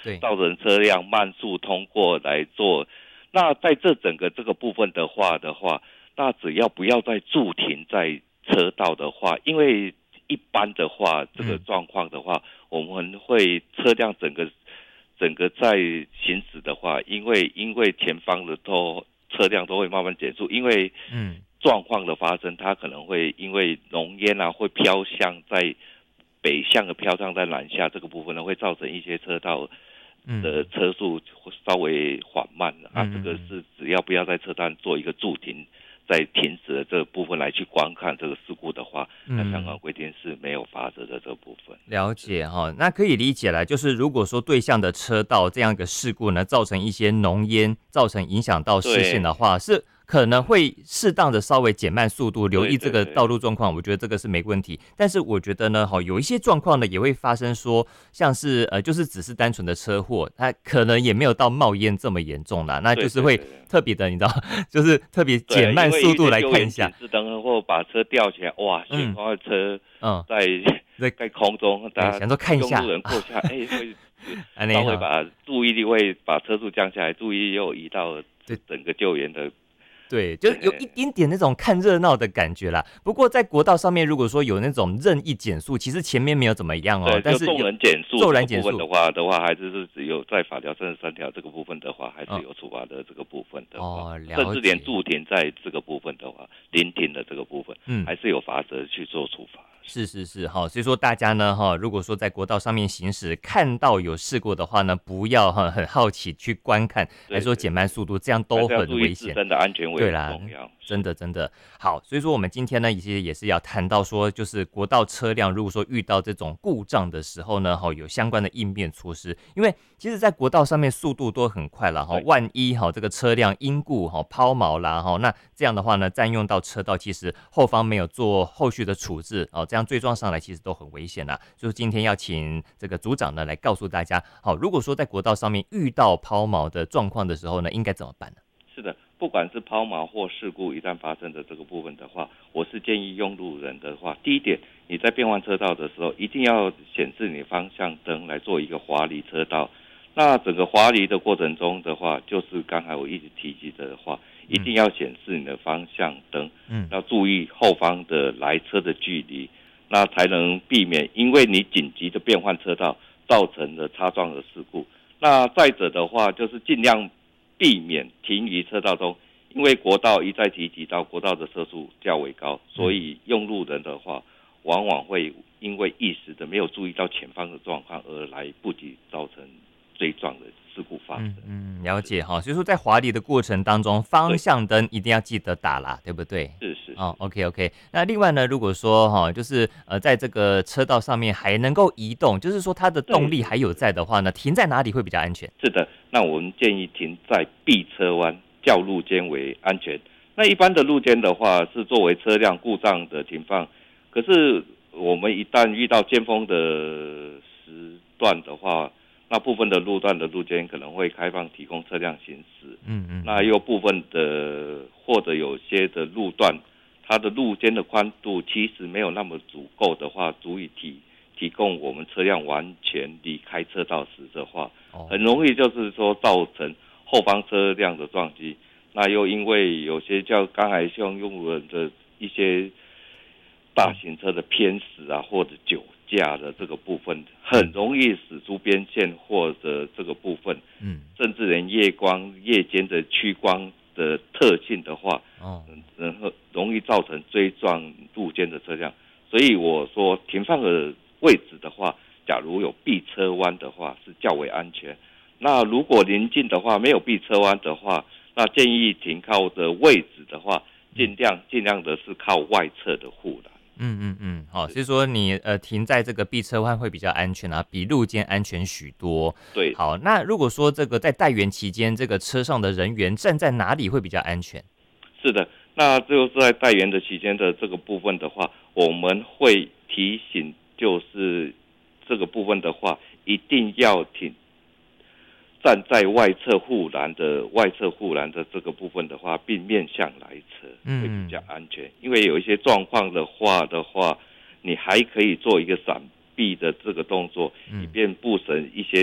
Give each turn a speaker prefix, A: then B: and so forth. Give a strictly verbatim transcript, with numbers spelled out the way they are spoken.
A: 对，
B: 造成车辆慢速通过来做。那在这整个这个部分的话的话，那只要不要再驻停在车道的话，因为一般的话，这个状况的话，嗯、我们会车辆整个整个在行驶的话，因为因为前方的都车辆都会慢慢减速，因为嗯状况的发生，它可能会因为浓烟啊会飘向在北向的飘向在南下这个部分呢，会造成一些车道的车速稍微缓慢了、嗯、啊，这个是只要不要在车站做一个驻停，在停止的这个部分来去观看这个事故的话，嗯、那香港规定是没有罚则的这个部分。
A: 了解哈，那可以理解了，就是如果说对向的车道这样一个事故呢，造成一些浓烟，造成影响到视线的话，是可能会适当的稍微减慢速度，留意这个道路状况，我觉得这个是没问题。但是我觉得呢，哈，有一些状况呢也会发生说，像是呃，就是只是单纯的车祸，它可能也没有到冒烟这么严重啦，那就是会特别的，你知道，就是特别减慢速度来看一下。
B: 警示灯或把车吊起来，哇，前方的车嗯在在在空中，大家
A: 想说看一下，
B: 用路人过下，哎、欸，会稍微把注意力会把车速降下来，注意力又移到整个救援的。
A: 对，就有一丁点那种看热闹的感觉啦。不过在国道上面，如果说有那种任意减速，其实前面没有怎么样哦。但是
B: 纵人减速，
A: 纵然减
B: 速的话的话，还是是只有在法条三十三条这个部分的话，还是有处罚的这个部分的话，哦、甚至连驻停在这个部分的话，临停的这个部分，嗯，还是有罚则去做处罚。
A: 是是是，哈，所以说大家呢，哈，如果说在国道上面行驶，看到有事故的话呢，不要哈很好奇去观看，来说减慢速度，这样都很危险。
B: 自身的安全为重要，
A: 真的真的好。所以说我们今天呢，其实也是要谈到说，就是国道车辆如果说遇到这种故障的时候呢，哈，有相关的应变措施，因为其实在国道上面速度都很快了哈，万一哈这个车辆因故哈抛锚啦哈，那这样的话呢，占用到车道，其实后方没有做后续的处置哦，这样追撞上来其实都很危险啦。所以今天要请这个组长呢来告诉大家，好，如果说在国道上面遇到抛锚的状况的时候呢，应该怎么办呢？
B: 是的，不管是抛锚或事故一旦发生的这个部分的话，我是建议用路人的话，第一点，你在变换车道的时候，一定要显示你方向灯来做一个滑离车道。那整个滑离的过程中的话，就是刚才我一直提及的话，一定要显示你的方向灯，嗯，要注意后方的来车的距离，那才能避免因为你紧急的变换车道造成的擦撞的事故。那再者的话，就是尽量避免停于车道中，因为国道一再提及到国道的车速较为高，所以用路人的话，往往会因为一时的没有注意到前方的状况而来不及造成追撞的事故发生。
A: 嗯，嗯了解哈。所以说在滑离的过程当中，方向灯一定要记得打啦， 对, 对不对？
B: 是是是
A: 哦 ，OK OK。那另外呢，如果说哈，就是呃，在这个车道上面还能够移动，就是说它的动力还有在的话呢，停在哪里会比较安全？
B: 是的，那我们建议停在避车弯较路肩为安全。那一般的路肩的话是作为车辆故障的停放，可是我们一旦遇到尖峰的时段的话，那部分的路段的路肩可能会开放提供车辆行驶，嗯嗯，那又部分的或者有些的路段，它的路肩的宽度其实没有那么足够的话，足以提提供我们车辆完全离开车道时的话，很容易就是说造成后方车辆的撞击。那又因为有些叫刚才像用路人的一些大型车的偏驶啊，或者酒驾的这个部分，很容易驶出边线或者这个部分，嗯，甚至连夜光夜间的趋光的特性的话，哦，然后容易造成追撞路肩的车辆。所以我说停放的位置的话，假如有避车弯的话是较为安全。那如果临近的话没有避车弯的话，那建议停靠的位置的话，尽量尽量的是靠外侧的护栏。
A: 嗯嗯嗯，好，所以说你呃停在这个避车弯会比较安全啊，比路肩安全许多。
B: 对，
A: 好，那如果说这个在待援期间，这个车上的人员站在哪里会比较安全？
B: 是的，那就是在待援的期间的这个部分的话，我们会提醒，就是这个部分的话，一定要停。站在外侧护栏的外侧护栏的这个部分的话，并面向来车，会比较安全。嗯、因为有一些状况的话的话，你还可以做一个闪避的这个动作，嗯、以便不省一些